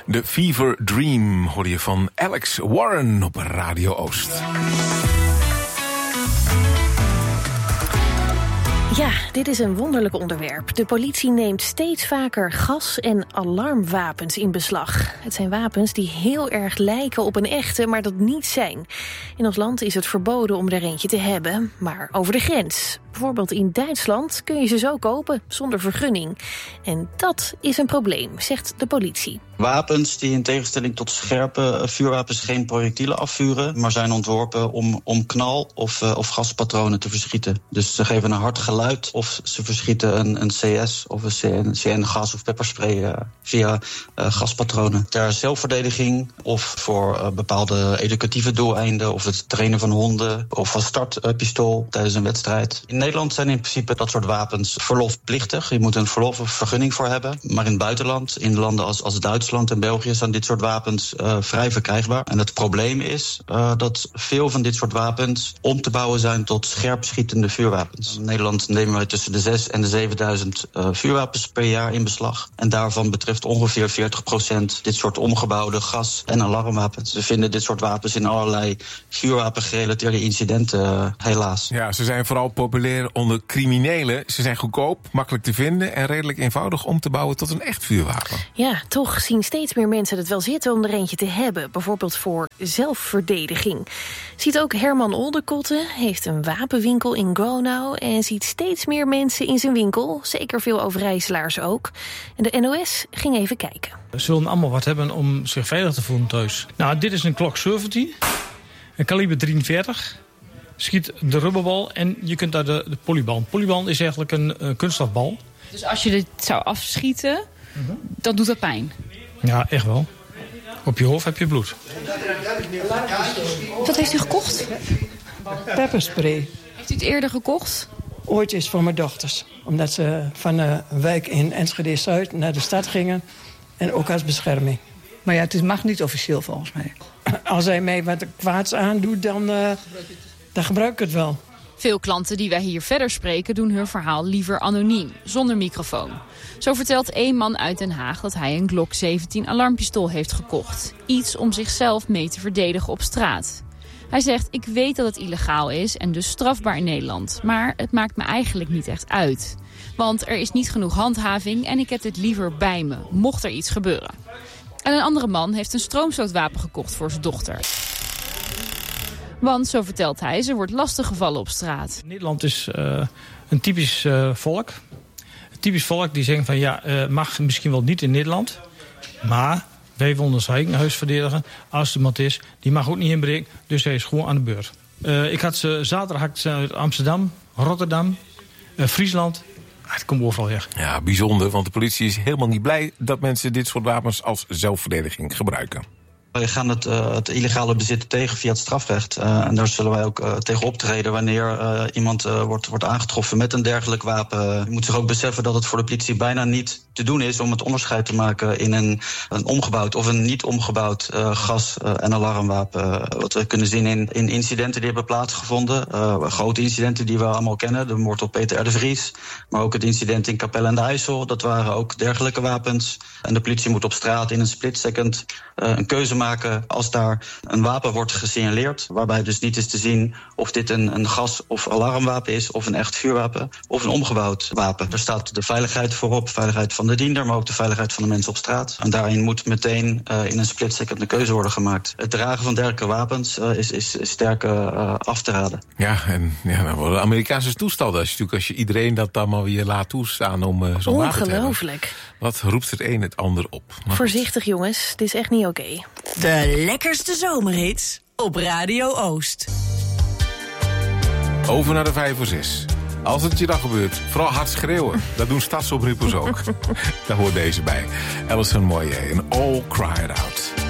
De Fever Dream hoor je van Alex Warren op Radio Oost. Ja, dit is een wonderlijk onderwerp. De politie neemt steeds vaker gas- en alarmwapens in beslag. Het zijn wapens die heel erg lijken op een echte, maar dat niet zijn. In ons land is het verboden om er eentje te hebben, maar over de grens. Bijvoorbeeld in Duitsland kun je ze zo kopen, zonder vergunning. En dat is een probleem, zegt de politie. Wapens die in tegenstelling tot scherpe vuurwapens geen projectielen afvuren, maar zijn ontworpen om knal- of gaspatronen te verschieten. Dus ze geven een hard geluid of ze verschieten een CS of een CN-gas of pepperspray via gaspatronen. Ter zelfverdediging of voor bepaalde educatieve doeleinden of het trainen van honden of een startpistool tijdens een wedstrijd. In Nederland zijn in principe dat soort wapens verlofplichtig. Je moet een verlof of vergunning voor hebben. Maar in het buitenland, in landen als Duitsland en België, zijn dit soort wapens vrij verkrijgbaar. En het probleem is dat veel van dit soort wapens om te bouwen zijn tot scherpschietende vuurwapens. In Nederland nemen wij tussen de 6.000 en de 7.000 vuurwapens per jaar in beslag. En daarvan betreft ongeveer 40% dit soort omgebouwde gas- en alarmwapens. We vinden dit soort wapens in allerlei vuurwapengerelateerde incidenten, helaas. Ja, ze zijn vooral populair onder criminelen. Ze zijn goedkoop, makkelijk te vinden en redelijk eenvoudig om te bouwen tot een echt vuurwapen. Ja, toch zien steeds meer mensen het wel zitten om er eentje te hebben. Bijvoorbeeld voor zelfverdediging. Ziet ook Herman Oldekotte, heeft een wapenwinkel in Gronau en ziet steeds meer mensen in zijn winkel. Zeker veel Overijsselaars ook. En de NOS ging even kijken. Ze zullen allemaal wat hebben om zich veilig te voelen thuis. Nou, dit is een Glock 17, een kaliber 43. Schiet de rubberbal en je kunt daar de polybal. Polybal is eigenlijk een kunststofbal. Dus als je dit zou afschieten, dan doet dat pijn? Ja, echt wel. Op je hoofd heb je bloed. Wat heeft u gekocht? Pepperspray. Heeft u het eerder gekocht? Ooit is voor mijn dochters. Omdat ze van de wijk in Enschede-Zuid naar de stad gingen. En ook als bescherming. Maar ja, het mag niet officieel volgens mij. Als hij mij wat kwaads aandoet, dan gebruik ik het wel. Veel klanten die wij hier verder spreken doen hun verhaal liever anoniem, zonder microfoon. Zo vertelt één man uit Den Haag dat hij een Glock 17 alarmpistool heeft gekocht. Iets om zichzelf mee te verdedigen op straat. Hij zegt, ik weet dat het illegaal is en dus strafbaar in Nederland. Maar het maakt me eigenlijk niet echt uit. Want er is niet genoeg handhaving en ik heb dit liever bij me, mocht er iets gebeuren. En een andere man heeft een stroomstootwapen gekocht voor zijn dochter. Want, zo vertelt hij, ze wordt lastiggevallen op straat. Nederland is een typisch volk. Een typisch volk die zegt van ja, mag misschien wel niet in Nederland. Maar wij willen ons eigen huis verdedigen. Als er iemand is, die mag ook niet inbreken. Dus hij is gewoon aan de beurt. Ik had ze zaterdag uit Amsterdam, Rotterdam, Friesland. Het komt overal weg. Ja, bijzonder, want de politie is helemaal niet blij dat mensen dit soort wapens als zelfverdediging gebruiken. Wij gaan het illegale bezit tegen via het strafrecht. En daar zullen wij ook tegen optreden wanneer iemand wordt aangetroffen met een dergelijk wapen. Je moet zich ook beseffen dat het voor de politie bijna niet te doen is om het onderscheid te maken in een omgebouwd of een niet omgebouwd gas- en alarmwapen. Wat we kunnen zien in incidenten die hebben plaatsgevonden. Grote incidenten die we allemaal kennen. De moord op Peter R. de Vries. Maar ook het incident in Capelle aan de IJssel. Dat waren ook dergelijke wapens. En de politie moet op straat in een split second een keuze maken als daar een wapen wordt gesignaleerd, waarbij dus niet is te zien of dit een gas- of alarmwapen is, of een echt vuurwapen, of een omgebouwd wapen. Er staat de veiligheid voorop, veiligheid van de diender, maar ook de veiligheid van de mensen op straat. En daarin moet meteen in een split second een keuze worden gemaakt. Het dragen van dergelijke wapens is sterk af te raden. Ja, en dan worden de Amerikaanse toestanden. Als je iedereen dat dan maar weer laat toestaan om zo'n wapen te hebben. Ongelooflijk. Wat roept het een het ander op? Maar voorzichtig jongens, het is echt niet oké. De lekkerste zomerhits op Radio Oost. Over naar de 5 voor 6. Als het je dan gebeurt, vooral hard schreeuwen. Dat doen stadsoproepers ook. Daar hoort deze bij. Alison Moyet en All Cried Out.